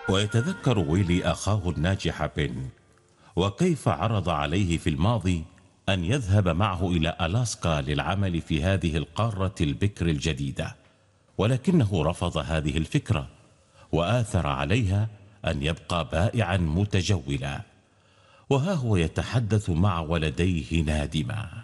ويتذكر ويلي أخاه الناجح بن، وكيف عرض عليه في الماضي أن يذهب معه إلى ألاسكا للعمل في هذه القارة البكر الجديدة، ولكنه رفض هذه الفكرة وآثر عليها أن يبقى بائعا متجولا. وها هو يتحدث مع ولديه نادما: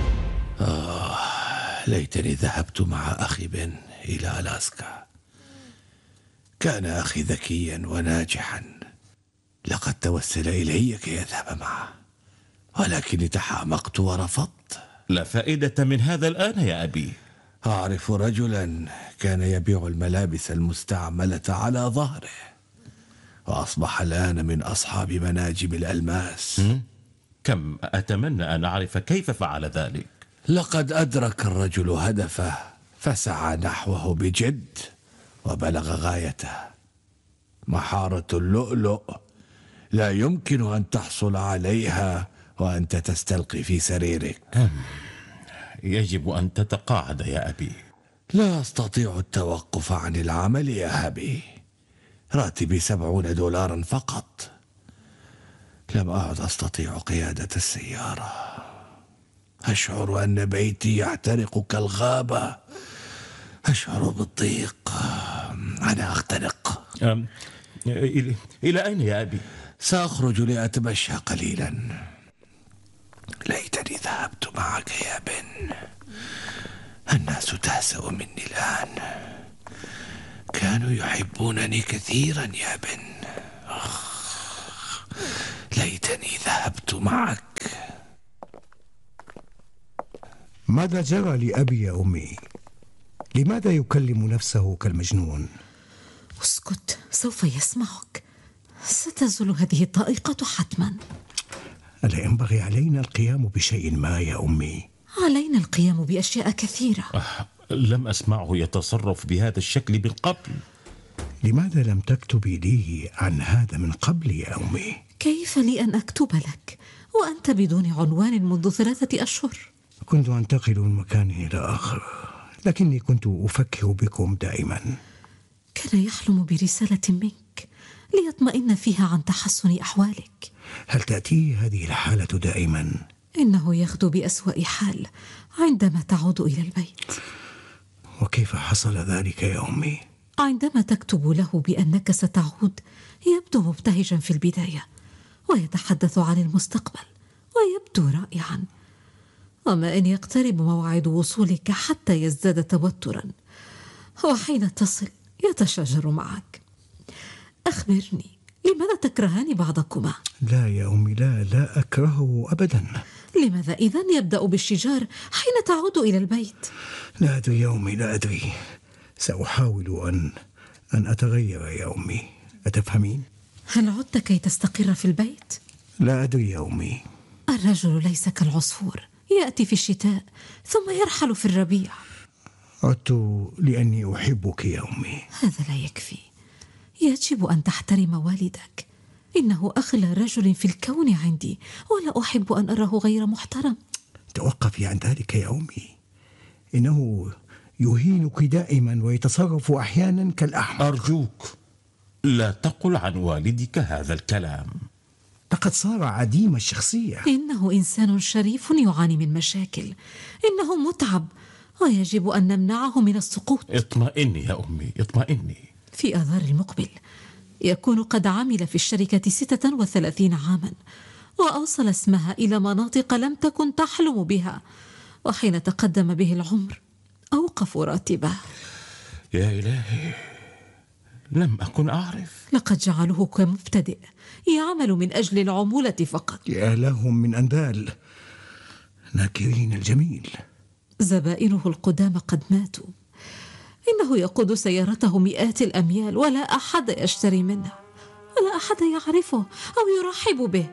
ليتني ذهبت مع أخي بن إلى ألاسكا. كان أخي ذكيا وناجحا، لقد توسل إلي كي يذهب معه، ولكني تحامقت ورفضت. لا فائدة من هذا الآن يا أبي. أعرف رجلا كان يبيع الملابس المستعملة على ظهره، وأصبح الآن من أصحاب مناجم الألماس. كم أتمنى أن أعرف كيف فعل ذلك. لقد أدرك الرجل هدفه فسعى نحوه بجد وبلغ غايته. محارة اللؤلؤ لا يمكن أن تحصل عليها وأنت تستلقي في سريرك. يجب أن تتقاعد يا أبي. لا أستطيع التوقف عن العمل يا أبي. راتبي $70 فقط. لم أعد أستطيع قيادة السيارة. أشعر أن بيتي يحترق كالغابة. أشعر بالضيق. أنا أختنق. إلى أين يا أبي؟ سأخرج لأتمشى قليلا. ليتني ذهبت معك يا بن. الناس تهزأ مني الآن. كانوا يحبونني كثيرا يا بن. ليتني ذهبت معك. ماذا جرى لأبي يا أمي؟ لماذا يكلم نفسه كالمجنون؟ اسكت، سوف يسمعك. ستزول هذه الطائقة حتما. ألا ينبغي علينا القيام بشيء ما يا أمي؟ علينا القيام بأشياء كثيرة. لم أسمعه يتصرف بهذا الشكل من قبل. لماذا لم تكتبي لي عن هذا من قبل يا أمي؟ كيف لي أن أكتب لك وأنت بدون عنوان منذ 3 أشهر؟ كنت أنتقل من مكان إلى آخر، لكني كنت أفكر بكم دائما. كان يحلم برسالة منك ليطمئن فيها عن تحسن أحوالك. هل تأتي هذه الحالة دائما؟ إنه يغدو بأسوأ حال عندما تعود إلى البيت. وكيف حصل ذلك يا أمي؟ عندما تكتب له بأنك ستعود يبدو مبتهجا في البداية، ويتحدث عن المستقبل ويبدو رائعا. وما إن يقترب موعد وصولك حتى يزداد توترا، وحين تصل يتشاجر معك. أخبرني، لماذا تكرهان بعضكما؟ لا يا أمي، لا أكرهه أبدا. لماذا إذن يبدأ بالشجار حين تعود إلى البيت؟ لا أدري يا أمي، لا أدري. سأحاول أن أتغير يا أمي، أتفهمين؟ هل عدت كي تستقر في البيت؟ لا أدري يا أمي. الرجل ليس كالعصفور، يأتي في الشتاء ثم يرحل في الربيع. عدت لأني أحبك يا أمي. هذا لا يكفي. يجب أن تحترم والدك. إنه أغلى رجل في الكون عندي، ولا أحب أن أراه غير محترم. توقفي عن ذلك يا أمي. إنه يهينك دائما ويتصرف أحيانا كالأحمق. أرجوك لا تقل عن والدك هذا الكلام. لقد صار عديم الشخصية. إنه إنسان شريف يعاني من مشاكل. إنه متعب ويجب أن نمنعه من السقوط. اطمئني يا أمي، اطمئني. في آذار المقبل يكون قد عمل في الشركة 36 عاما، وأوصل اسمها إلى مناطق لم تكن تحلم بها. وحين تقدم به العمر أوقفوا راتبه. يا إلهي، لم أكن أعرف. لقد جعلوه كمبتدئ يعمل من أجل العمولة فقط. يا لهم من أندال ناكرين الجميل. زبائنه القدامى قد ماتوا. إنه يقود سيارته مئات الأميال ولا أحد يشتري منه، ولا أحد يعرفه أو يرحب به.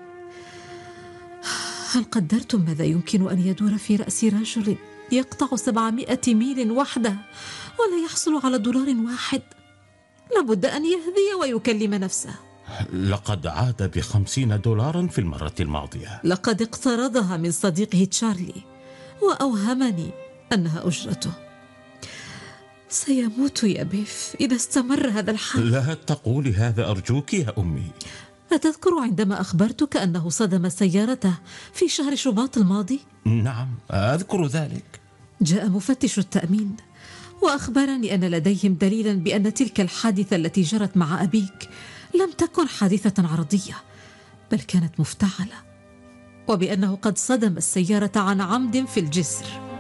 هل قدرتم ماذا يمكن أن يدور في رأس رجل يقطع 700 ميل وحده ولا يحصل على $1؟ لابد أن يهذي ويكلم نفسه. لقد عاد ب$50 في المرة الماضية. لقد اقترضها من صديقه تشارلي وأوهمني أنها أجرته. سيموت يا بيف إذا استمر هذا الحال. لا تقولي هذا أرجوك يا أمي. أتذكر عندما أخبرتك أنه صدم سيارته في شهر شباط الماضي؟ نعم أذكر ذلك. جاء مفتش التأمين وأخبرني أن لديهم دليلا بأن تلك الحادثة التي جرت مع أبيك لم تكن حادثة عرضية، بل كانت مفتعلة، وبأنه قد صدم السيارة عن عمد في الجسر.